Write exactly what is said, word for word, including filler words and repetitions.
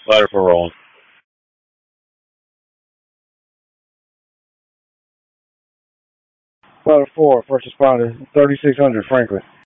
Ladder for rolling. Ladder four, first responder, thirty-six hundred Franklin.